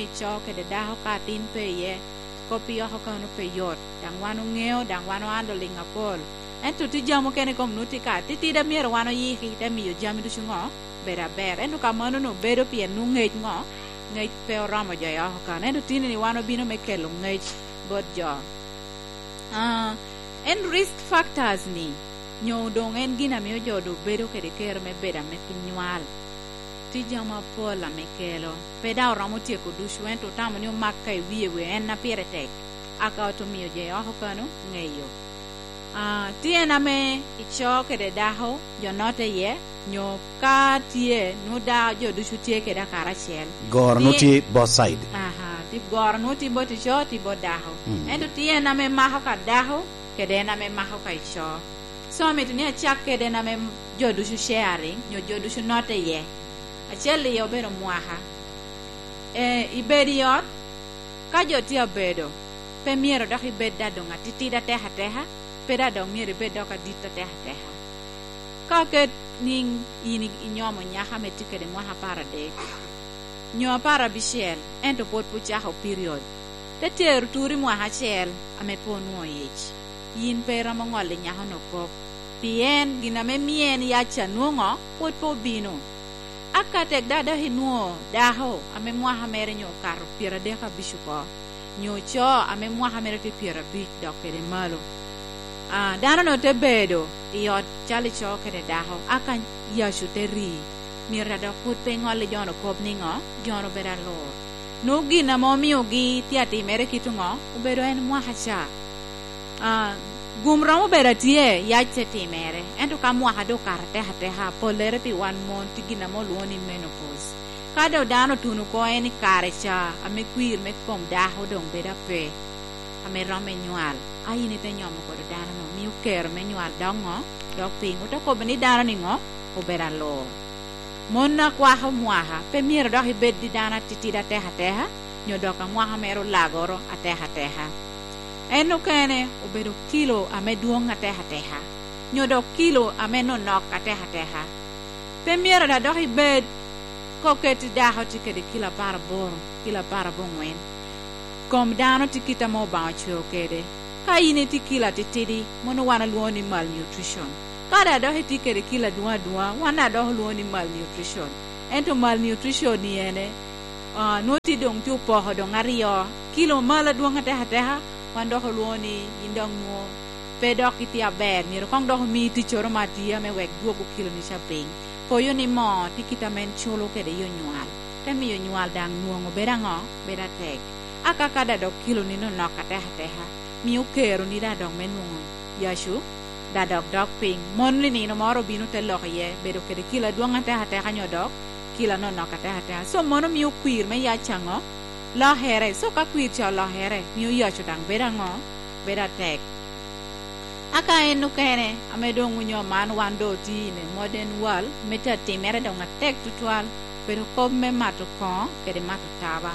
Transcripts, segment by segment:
cho ke de da ka tin pe ye ko pi ho ka no pe yot dang wanu ngeo dang wanu ando linga pol ento ti jamo kene kom nuti ka ti da mier wano yi ki da mi yo jami du ngo bera ber ento ka mano no bedo pi nu ngej ngo ngej pe ramo ja ya ho ka ento tin ni wano bino me kelo ngej bod jo en risk factors ni nyo dong en gina mi jo do bedo ke de ker me beda me pinwal ti jama pola me kelo pe da ramo ti ko du shwento tamo ni makka wiye we en na pere tek aka to mi je ho ka no ngeyo tiena me icho ke de daho jo note ye nyo ka tie no da jo du shutie ke da karachel gor no ti both side ti gor no ti bo ti cho ti bo daho endo tiena me maho ka daho ke de na me maho ka icho so me tuni achak ke de na me jo du sharing nyo jo du note ye achel yo bero mwaha ibediot ka jo ti obedo pe miero da ibeda do ngati ti da teha peda dong miere bedo ka dita teha ka ke ning ini inyomo nyaha metike de mwaha para de nyo para bishel ento pot pucha ho period te ter turi mwaha chel ame ponu yech yin pera mongole nyaha no kop pien gina me mien ya chanungo pot po bino akatek dada hinuo daho ame mwaha mere nyo kar pira de ka bishuko nyo cho ame mwaha mere te pira bi dokere malo dano no te bedo yot chali cho ke de daho akan yashu te ri mira da put pe ngol jono kop ni ngo jono beda lo no gina mo miyo gi tiati mere kitungo ubedo en mwa hacha gumra mo beda tie ya cheti mere ento ka mwa hado karte ha polere pi wan mon tigina mo luoni menopause kado dano tunu ko en kare cha ame kwir me kom daho dong beda pe ame rame nyual ayini te nyomo ko dano no mi ker me nyual dongo dok pingu to ko bani dano ni ngo obera lo monna kwa ha mwaha pe mir do hibed di dana titida teha nyodoka mwaha mero lagoro ateha eno kene obedo kilo ame duong ateha nyodok kilo ame no nok ateha pe mir da do hibed ko keti daho tikede kila para bongwen kom dano tikita mo ba chokede kayini tikila titidi mono wana luoni malnutrition kada do hitikere kila dua wana do luoni malnutrition ento malnutrition ni ene noti dong tu poho dong ariyo kilo mala duanga teha wando luoni indong mo pedok itia ber ni kong do mi ti choro matia me wek duogo kilo ni chaping poyo ni mo tikita men cholo kede yo nyual temi yo nyual dang nuongo berango beda tek aka kada do kilo ni no noka teha miu kero ni da dong menungo yashu da dog ping monli ni no moro binu te loye bedo kede kila duanga teha nyodok kila no noka teha so mono miu kwir me ya chango la here so ka kwir cha la here miu yashu dang berango beda tek aka enu kene amedongu nyo man wando ti ne modern world meta timere dong tek tutual pero komme matu ko kede matu taba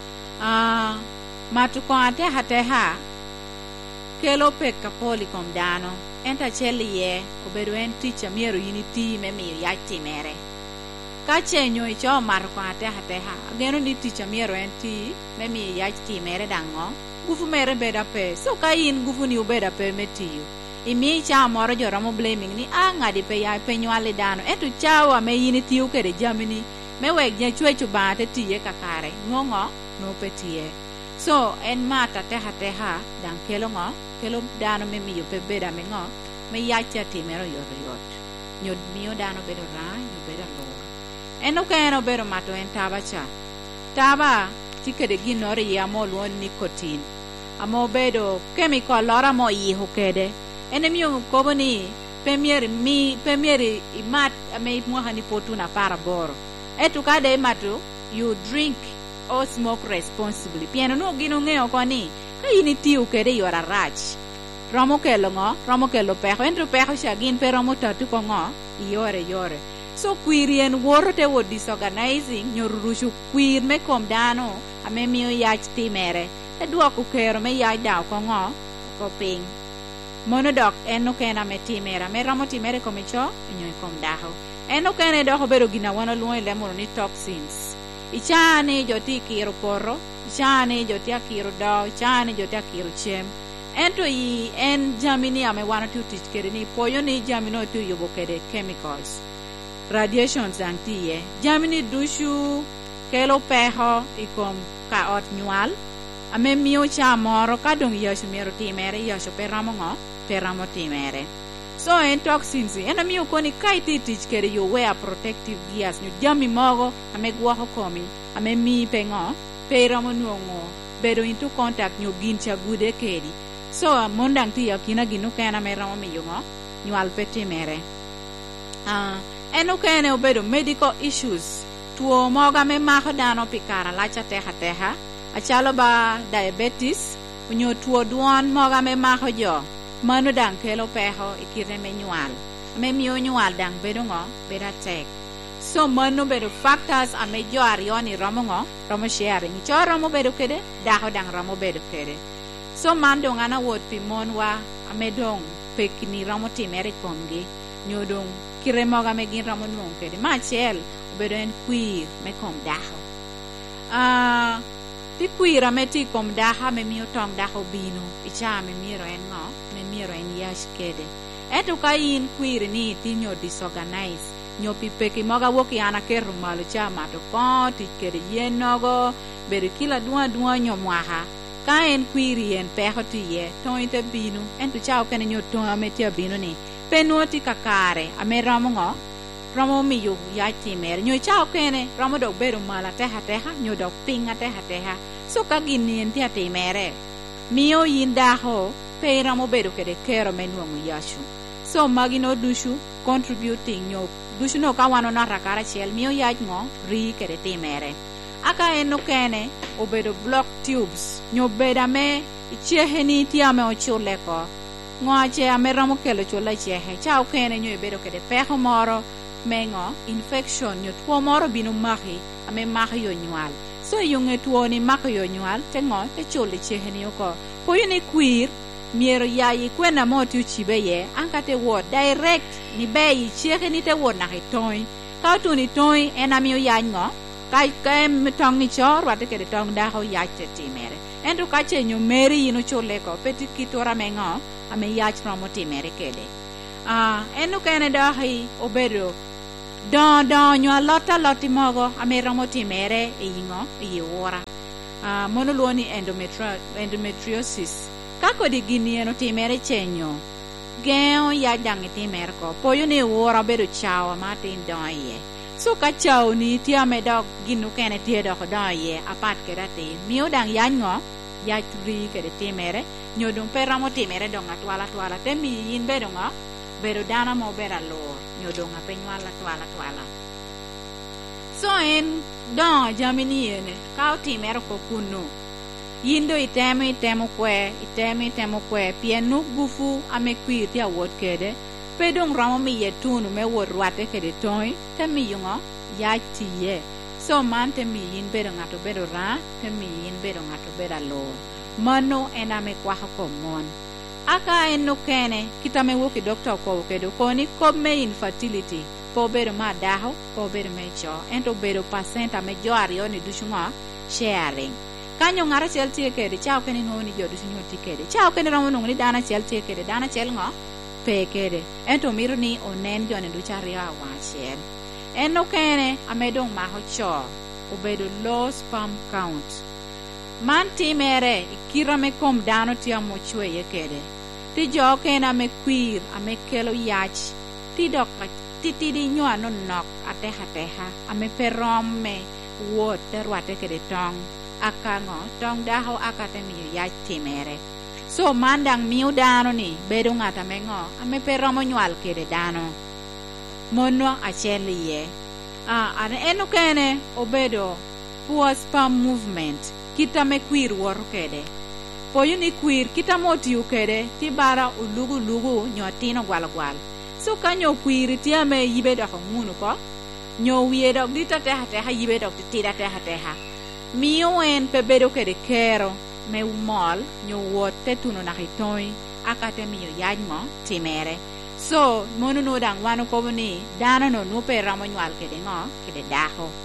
matu ko teha kelo peka poli kom dano enta cheli ye obedo en ticha miero unity me mi ya timere ka chenyo icho mar ko teha ageno ni ticha miero enti me mi ya timere dango gufu mere beda pe so ka in gufu ni ubeda pe metiyo imi cha moro jora mo blaming ni ngadi pe ya pe nywale dano etu chawa me unity u kede jamini me weg nya chwechu ba te tiye kakare ngongo no petie so en mata teha dan kelo dano me miyo pe beda me ngo me yacha timero yot nyod miyo dano bedo ra nyo bedo lo eno keno bedo mato en taba tikede ginore ya mo luon nicotine amo bedo chemical lora mo yi hokede ene miyo koboni pemieri imat ame muhani potuna para boro etu kade matu you drink or smoke responsibly piano no gino ngeo koni kayini tiu kede yora rach romo kelo peho entro peho shagin pero mo tatu ko ngo yore so quirien worote wo disorganizing nyorushu quir me kom dano ame miyo yach timere e duoko kero me yach daw ko ngo ko ping monodok eno kena me timera me romo timere komicho inyo kom daho eno kene doho bedo gina wana luo le mono ni toxins ichane joti kiro poro, ichane joti akiro do, ichane joti akiro chem. Ento i en jamini ame wana tu tich kede ni poyo ni jamino tu yubo kede chemicals. Radiations ang tiye. Jamini dushu kelo peho ikom ka ot nyual. Ame miyo cha moro kadong yashu mero timere yashu peramo ngo peramo timere. So en toxins en amiyo koni kaiti tich kede you wear protective gears nyo jami mogo ame guaho komi ame mi pengo peramo nuongo bedo into contact nyo gincha gude kedi. So mondang tiyo kina ginu kena meramo miyo ngo nyual petimere. Eno kene obedo medical issues. Tuo moga me mako dano pikara lacha teha. Achalo ba diabetes. Unyo tuo duon moga me mako jo. Mano dang kelo peho ikirne me nyual. Me miyo nyual dang bedo ngo beda tek. So mano bedo factors ame jo arioni romo ngo romo sharing. Cho romo bedo kede daho dang romo bedo kede. So mando ngana wot pi monwa ame dong pekini romo timere komgi. Nyodong kire moga me gin ramo nuong kede ma chel obedo en queer me kom daho ti queer me ti kom daho me miyo tong daho bino icha me miro en ngo me miro en yash kede eto ka in queer ni ti nyo disorganize nyo pipeki moga woki ana keru malu cha mato ko ti kede yen nogo bedo kila dua nyo mwaha ka en queer yen peho ti ye to inte bino ento chao kene nyo to me ti bino ni penuoti kakare ame ramo ngo ramo miyo ya timer nyo chao kene ramo dok bedo mala teha nyo dok pinga teha so ka ginien ti atimere miyo yindaho pe ramo bedo kede kero menuongo yashu so magino dushu contributing nyo dushu no kawano na rakara chel miyo yaj ngo ri kede timere aka eno kene obedo block tubes nyo beda me icheheni ti ame ochule ko ngoache ame ramo kelo chola chehe chao kene nyo bedo kede peho moro mengo infection nyo tuo moro binu mahi ame mahi yo nyual so yunge tuo ni mahi yo nyual tengo te chole chehe ni yoko po yune queer miero yayi kwena moti uchibe ye ankate wo direct ni beyi chehe ni te wo na hitoi ka tu ni toi enamio yango kai kem tong ni chor wate kede tong da ho yachte timere endo kache nyo meri ino chole ko peti kitora mengo ame yach romo timere kede eno kene dahi obedo don nyo loti mogo ame romo timere ingo iwora mono luoni endometriosis kako di gini eno timere chenyo geo ya dangi timere ko poyo ne wora bedo chawa matin don ye so ka chaw ni ti ame dog ginu kene ti do don ye apat keda ti miyo dang yango ya tri kede timere nyodong peramo timere dong atwala te mi yin bedo ngo bedo dana mo bera lor nyodong apenywala twala so en don jamini ene ka timere ko kuno yindo itemo kwe pienu gufu ame kwir ti awot kede pedong ramo mi yetunu me wor wate kede toy te mi yungo ya tiye so man te mi yin bedo ngato bedo ra te mi yin bedo ngato bera lor mano ename kwa ko mon aka eno kene kitame woki doctor ko kedo koni komme infertility po bedo ma daho po bedo me cho ento bedo percent ame jo ario ni dushunga sharing kanyo ngara chel tie kede chao kene no ni jo dushunyo tikede chao kene ramo no ni dana chel tie kede dana chel ngo pe kede ento miro ni onen jo ne ducharia wa chel eno kene ame dong ma ho cho obedo low sperm count man timere ikirame kom dano ti amo chwe ye kede ti jo kena me queer ame kelo yach ti dok ti di nywa no nok ateha ame perom me wot terwate kede tong akango tong daho akate mi yach timere so mandang miu dano ni bedo ngata mengo ame peromo nywal kede dano mono acheli ye ane eno kene obedo poor sperm movement kita me queer wor kede poyo ni queer kita motiu kede ti bara ulugu nyotino gwal so kanyo queer ti ame yibe do ngunu ko nyo wiye dok dita teha yibe dok tira teha miyo en pe bedo kede kero me umol nyo wote tuno na hitoi akate miyo yajmo timere so mono no dang wano ko ni dano no pe ramo nywal kede ngo kede daho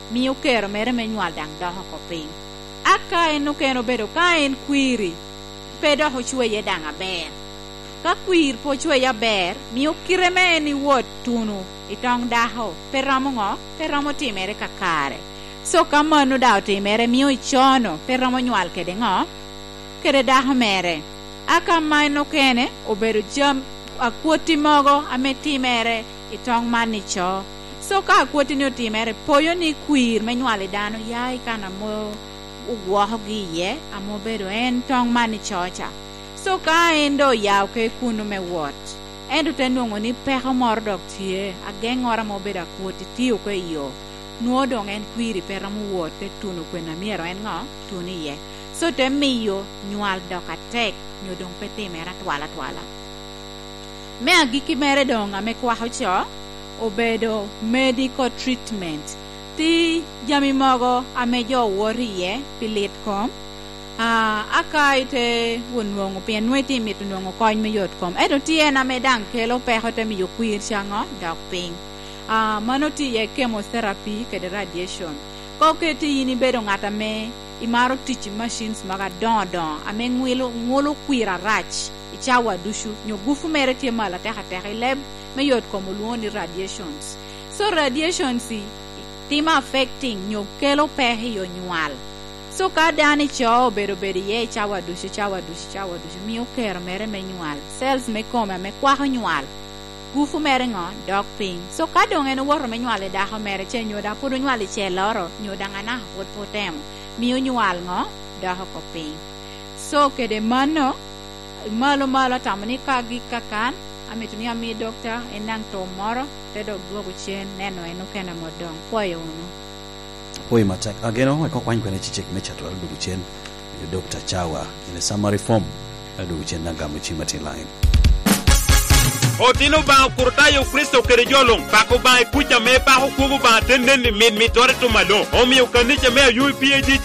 miyo kero mere menyual dang doho ko piny. Aka en okeno bedo ka en kwiri pedo ho chweye dang aber. Ka kwir po chweye aber miyo kireme ni wot tunu itong daho peromo ngo peromo timere kakare. So kamano daw timere miyo ichono peromo nyual kede ngo kede daho mere. Aka maino kene obedo jam akwoti mogo ame timere itong mani cho. So ka akwoti ni otimere poyo ni kwir menyuale dano yai kana mo ugwaho gi ye amo bedo en tong mani chocha. So ka endo yaw ke kuno me wot endo tenungo ni peho mor dok tie ageng'ora mo bedo akwoti tiyo kwe yo nuo dong en kwiri pero mo wot te tuno kwe na miero en ngo tuni ye. So te miyo nyual dok atek nyodong peti mera twala me agiki mere dong ame kwaho cho obedo medical treatment ti jami mogo ame jo woriye pilit kom aka ite wonwongo pien nweti mitunongo kony me yot kom edo tien ame dang kelo peho te miyo kwir chango dok ping mano ti ye chemotherapy kede radiation koke ti yini bedo ngata me imaro tich machines maga don ame ngwilo kwira rach ichawa dushu nyo gufu mere tie mala teha leb me yot kom luoni radiations. So radiations tima affecting nyo kelo pehe yo nyual. So ka dani cho bedo ye chawa dushu miyo kero mere me nyual cells me kome me kwaho nyual gufu mere ngo dok ping. So ka dongen woro me nyual daho mere che nyoda pudo nyual che loro nyoda ngana hot potemo miyo nyual ngo daho ko ping. So kede mano malo tamani kagi kakan amituni ami doktor enang tomorrow tedo globo chen neno eno kena modong poyo uno poi matak ageno ko kwany kwene chichek mechato aldugu chen Dr. Chawa in a summary form aldugu chen nanga mchimati line Otino ba kurta yo Kristo kere jolong ba ko ba kucha me ba ko kugo ba tenen mi tore to malo o mi ukaniche me UPAG